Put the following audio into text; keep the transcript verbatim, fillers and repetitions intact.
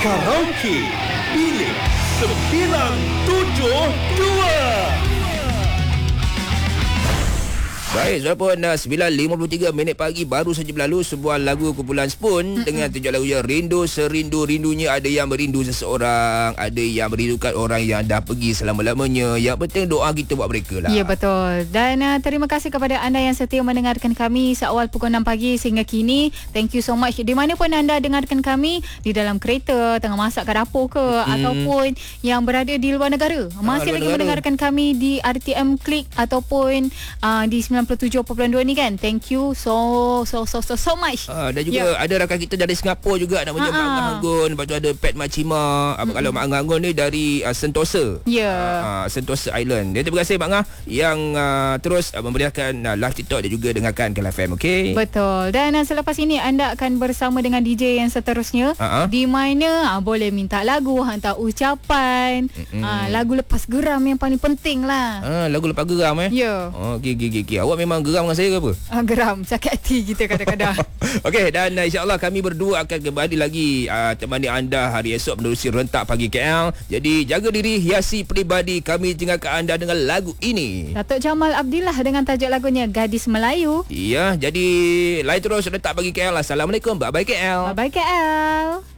Karaoke Bilik sembilan tujuh dua. Baik, sudah pun uh, sembilan lima puluh tiga minit pagi baru saja berlalu sebuah lagu kumpulan Spoon mm-hmm. dengan tajuk lagu yang Rindu Serindu-Rindunya. Ada yang merindu seseorang, ada yang merindukan orang yang dah pergi selama-lamanya. Yang penting doa kita buat mereka lah. Ya, betul. Dan uh, terima kasih kepada anda yang setia mendengarkan kami seawal pukul enam pagi sehingga kini. Thank you so much. Di mana pun anda dengarkan kami, di dalam kereta, tengah masak kat dapur ke, mm-hmm. ataupun yang berada di luar negara. Masih ah, lagi negara. mendengarkan kami di R T M Click ataupun uh, di sembilan puluh tujuh perpuluhan dua ni kan. Thank you so so so so, so much. Ah, dan juga yeah. ada rakan kita dari Singapura juga namanya Mak Angah Anggun. Lepas tu ada Pet Mak Cima. Mm-hmm. Kalau Mak Angah Anggun ni dari uh, Sentosa. Ya. Yeah. Uh, Sentosa Island. Dan terima kasih Mak Angah yang uh, terus uh, memberikan uh, live TikTok dan juga dengarkan Kala F M. Okay? Betul. Dan uh, selepas ini anda akan bersama dengan D J yang seterusnya. Uh-huh. Di mana uh, boleh minta lagu, hantar ucapan. Mm-hmm. Uh, lagu lepas geram yang paling penting lah. Uh, lagu lepas geram eh? Ya. Yeah. Oh, okay, okay, okay. Awak memang geram dengan saya ke apa? Uh, geram, sakit hati kita kadang-kadang. Okey, dan uh, insya-Allah kami berdua akan kembali lagi uh, temani anda hari esok menerusi Rentak Pagi K L. Jadi jaga diri, hiasi peribadi. Kami tinggalkan anda dengan lagu ini. Datuk Jamal Abdillah dengan tajuk lagunya Gadis Melayu. Ya, jadi lain terus Rentak Pagi K L. Assalamualaikum. Bye bye K L. Bye bye K L.